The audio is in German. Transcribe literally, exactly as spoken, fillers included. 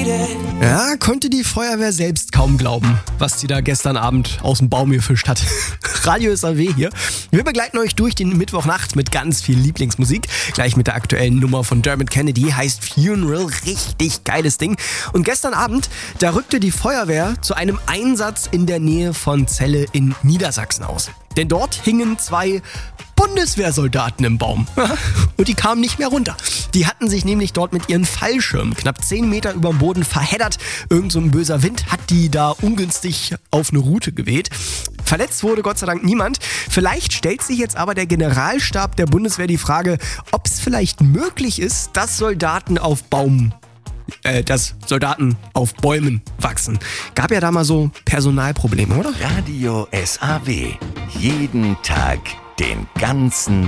Ja, konnte die Feuerwehr selbst kaum glauben, was sie da gestern Abend aus dem Baum gefischt hat. Radio S A W hier. Wir begleiten euch durch die Mittwochnacht mit ganz viel Lieblingsmusik. Gleich mit der aktuellen Nummer von Dermot Kennedy, heißt Funeral. Richtig geiles Ding. Und gestern Abend, da rückte die Feuerwehr zu einem Einsatz in der Nähe von Celle in Niedersachsen aus. Denn dort hingen zwei Bundeswehrsoldaten im Baum. Und die kamen nicht mehr runter. Die hatten sich nämlich dort mit ihren Fallschirmen knapp zehn Meter über dem Boden verheddert. Irgend so ein böser Wind hat die da ungünstig auf eine Route geweht. Verletzt wurde Gott sei Dank niemand. Vielleicht stellt sich jetzt aber der Generalstab der Bundeswehr die Frage, ob es vielleicht möglich ist, dass Soldaten auf Baum Äh, dass Soldaten auf Bäumen wachsen. Gab ja da mal so Personalprobleme, oder? Radio S A W. Jeden Tag, den ganzen